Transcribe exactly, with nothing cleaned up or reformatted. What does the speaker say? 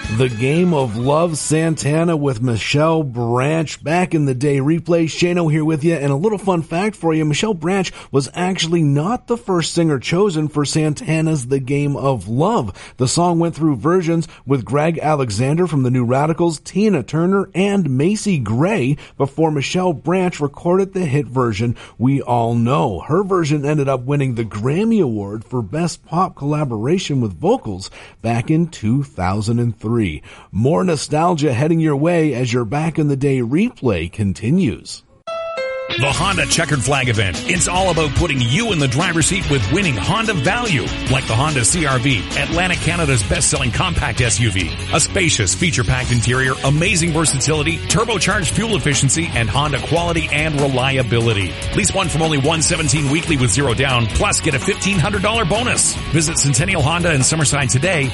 The Game of Love, Santana with Michelle Branch. Back in the day replay, Shano here with you, and a little fun fact for you, Michelle Branch was actually not the first singer chosen for Santana's The Game of Love. The song went through versions with Greg Alexander from the New Radicals, Tina Turner, and Macy Gray before Michelle Branch recorded the hit version we all know. Her version ended up winning the Grammy Award for Best Pop Collaboration with Vocals back in two thousand three. More nostalgia heading your way as your Back in the Day replay continues. The Honda Checkered Flag event. It's all about putting you in the driver's seat with winning Honda value, like the Honda C R V, Atlantic Canada's best-selling compact S U V. A spacious, feature-packed interior, amazing versatility, turbocharged fuel efficiency, and Honda quality and reliability. Lease one from only one hundred seventeen dollars weekly with zero down, plus get a fifteen hundred dollars bonus. Visit Centennial Honda in Summerside today